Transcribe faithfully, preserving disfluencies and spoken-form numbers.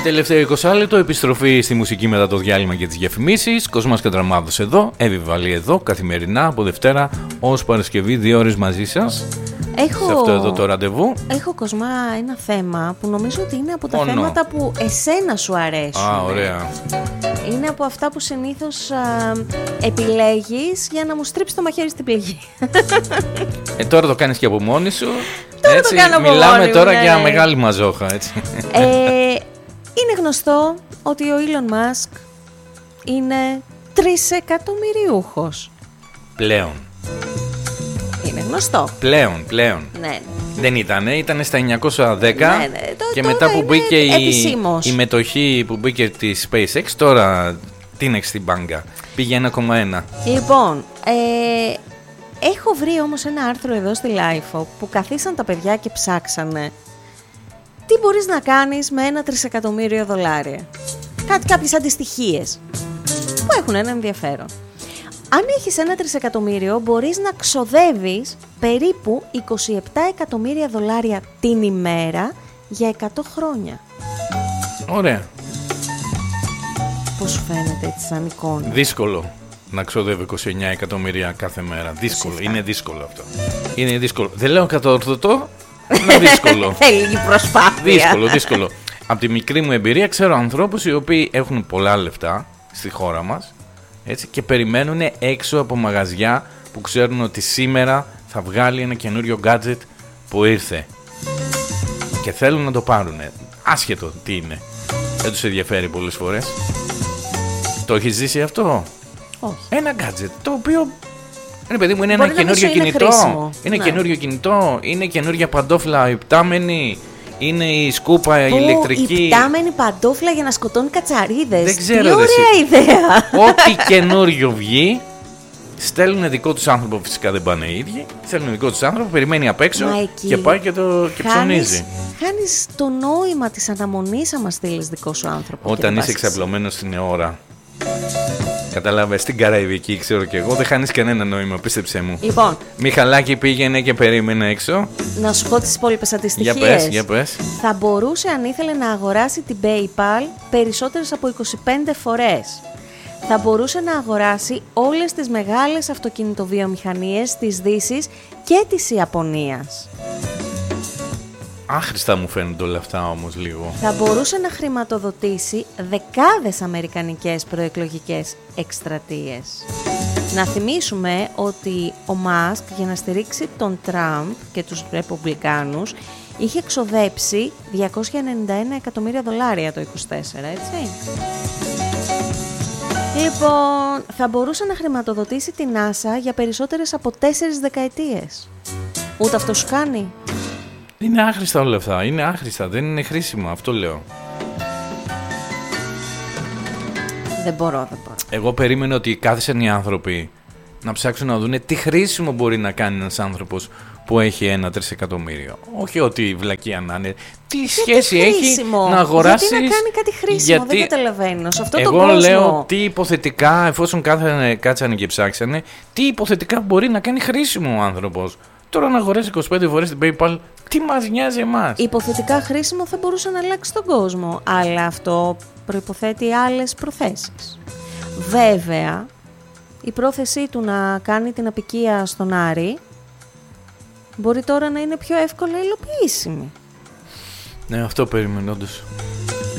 Τελευταίο είκοσι λεπτό, επιστροφή στη μουσική μετά το διάλειμμα και τις διαφημίσεις. Κοσμάς Κατραμάδος εδώ, Εύη Βαλή εδώ, καθημερινά από Δευτέρα ως Παρασκευή, δύο ώρες μαζί σας. Έχω, σε αυτό εδώ το ραντεβού. Έχω, Κοσμά, ένα θέμα που νομίζω ότι είναι από τα oh, θέματα no. που εσένα σου αρέσουν. Α, ωραία. Είναι από αυτά που συνήθως α, επιλέγεις για να μου στρίψεις το μαχαίρι στην πληγή. Ε, τώρα το κάνεις και από μόνη σου. Τώρα έτσι, το κάνω από μιλάμε μόνη τώρα μου, για ναι. μεγάλη μαζόχα, έτσι. Ε, είναι γνωστό ότι ο Elon Musk είναι τρισεκατομμυριούχος. Πλέον. Είναι γνωστό. Πλέον, πλέον. Ναι. Δεν ήτανε, ήτανε στα εννιακόσια δέκα ναι, ναι. Το, και μετά που μπήκε η, η μετοχή που μπήκε τη SpaceX, τώρα τίνεξε στην μπάγκα. Πήγε ένα κόμμα ένα. Λοιπόν, ε, έχω βρει όμως ένα άρθρο εδώ στη Lifeo που καθίσαν τα παιδιά και ψάξανε τι μπορείς να κάνεις με ένα τρισεκατομμύριο δολάρια. Κάτι, κάποιες αντιστοιχίες που έχουν ένα ενδιαφέρον. Αν έχεις ένα τρισεκατομμύριο, μπορείς να ξοδεύεις περίπου είκοσι επτά εκατομμύρια δολάρια την ημέρα για εκατό χρόνια. Ωραία. Πώς σου φαίνεται έτσι σαν εικόνα? Δύσκολο να ξοδεύει είκοσι εννιά εκατομμύρια κάθε μέρα. Δύσκολο, είναι δύσκολο αυτό. Είναι δύσκολο. Δεν λέω κατόρθωτο, είναι δύσκολο. Θέλει προσπάθεια. Δύσκολο, δύσκολο. Από τη μικρή μου εμπειρία ξέρω ανθρώπους οι οποίοι έχουν πολλά λεφτά στη χώρα μας, έτσι, και περιμένουν έξω από μαγαζιά που ξέρουν ότι σήμερα θα βγάλει ένα καινούριο gadget που ήρθε και θέλουν να το πάρουν, άσχετο τι είναι. Δεν τους ενδιαφέρει πολλές φορές. Το έχεις ζήσει αυτό? Όχι. Ένα gadget το οποίο, ρε παιδί μου, είναι μπορεί ένα καινούριο είναι κινητό. χρήσιμο. Είναι ναι. καινούριο κινητό, είναι καινούρια παντόφλα υπτάμενη, είναι η σκούπα η Που, ηλεκτρική. η πτάμενη παντόφλα για να σκοτώνει κατσαρίδες. Δεν ξέρω. Τι ωραία εσύ. ιδέα. Ό,τι καινούριο βγει, στέλνουν δικό τους άνθρωπο, φυσικά δεν πάνε οι ίδιοι. Στέλνουν δικό τους άνθρωπο, περιμένει απ' έξω και πάει και το και ψωνίζει. Χάνεις το νόημα της αναμονής άμα στείλεις δικό σου άνθρωπο. Όταν είσαι εξαπλωμένος στην ώρα. Καταλάβες, στην Καραϊβική, ξέρω κι εγώ, δεν χάνεις κανένα νόημα, πίστεψέ μου. Λοιπόν, Μιχαλάκη πήγαινε και περίμενε έξω. να σου πω τις υπόλοιπες αντιστοιχίες. Για πες, για πες. Θα μπορούσε, αν ήθελε, να αγοράσει την PayPal περισσότερες από είκοσι πέντε φορές. Θα μπορούσε να αγοράσει όλες τις μεγάλες αυτοκινητοβιομηχανίες της Δύσης και της Ιαπωνίας. Άχρηστα μου φαίνονται όλα αυτά όμως λίγο. Θα μπορούσε να χρηματοδοτήσει δεκάδες αμερικανικές προεκλογικές εκστρατείες. Να θυμίσουμε ότι ο Μάσκ, για να στηρίξει τον Τραμπ και τους Ρεπουμπλικάνους, είχε εξοδέψει διακόσια ενενήντα ένα εκατομμύρια δολάρια το είκοσι τέσσερα, έτσι. Λοιπόν, θα μπορούσε να χρηματοδοτήσει την NASA για περισσότερες από τέσσερις δεκαετίες. Ούτε αυτό σου κάνει? Είναι άχρηστα όλα αυτά, είναι άχρηστα, δεν είναι χρήσιμα, αυτό λέω. Δεν μπορώ, δεν μπορώ. Εγώ περίμενα ότι κάθισαν οι άνθρωποι να ψάξουν να δουν τι χρήσιμο μπορεί να κάνει ένας άνθρωπος που έχει ένα τρισεκατομμύριο. Όχι ότι βλακεία να είναι. Τι γιατί σχέση χρήσιμο? έχει να αγοράσει. Γιατί να κάνει κάτι χρήσιμο, γιατί... δεν καταλαβαίνω. Σε αυτό εγώ το κόσμο. λέω τι υποθετικά, εφόσον κάθανε, κάτσανε και ψάξανε, τι υποθετικά μπορεί να κάνει χρήσιμο ο άνθρωπος. Τώρα να αγοράσει είκοσι πέντε φορές την PayPal, τι μας νοιάζει εμάς? Υποθετικά χρήσιμο θα μπορούσε να αλλάξει τον κόσμο, αλλά αυτό προϋποθέτει άλλες προθέσεις. Βέβαια, η πρόθεσή του να κάνει την απικία στον Άρη μπορεί τώρα να είναι πιο εύκολα υλοποιήσιμη. Ναι, αυτό περίμενε όντως.